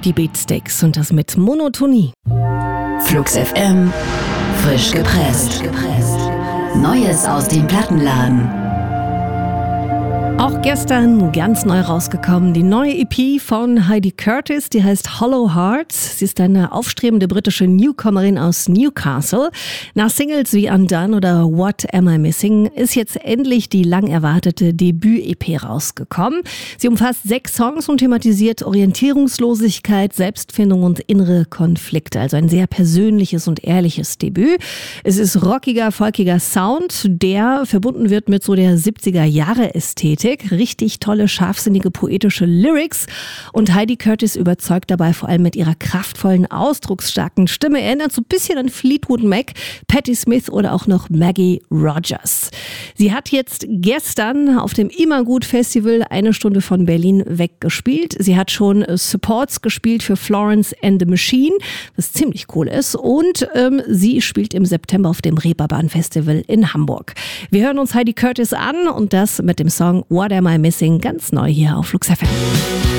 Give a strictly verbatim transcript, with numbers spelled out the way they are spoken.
Die Beatsteaks und das mit Monotonie. Flux F M, frisch gepresst. Neues aus dem Plattenladen. Auch gestern ganz neu rausgekommen, die neue E P von Heidi Curtis, die heißt Hollow Hearts. Sie ist eine aufstrebende britische Newcomerin aus Newcastle. Nach Singles wie Undone oder What Am I Missing ist jetzt endlich die lang erwartete Debüt-E P rausgekommen. Sie umfasst sechs Songs und thematisiert Orientierungslosigkeit, Selbstfindung und innere Konflikte. Also ein sehr persönliches und ehrliches Debüt. Es ist rockiger, folkiger Sound, der verbunden wird mit so der siebziger-Jahre-Ästhetik. Richtig tolle, scharfsinnige, poetische Lyrics und Heidi Curtis überzeugt dabei vor allem mit ihrer kraftvollen, ausdrucksstarken Stimme. Erinnert so ein bisschen an Fleetwood Mac, Patti Smith oder auch noch Maggie Rogers. Sie hat jetzt gestern auf dem Immergut Festival eine Stunde von Berlin weggespielt. Sie hat schon Supports gespielt für Florence and the Machine, was ziemlich cool ist. Und ähm, sie spielt im September auf dem Reeperbahn Festival in Hamburg. Wir hören uns Heidi Curtis an und das mit dem Song What Am I Missing? Ganz neu hier auf Flux F M.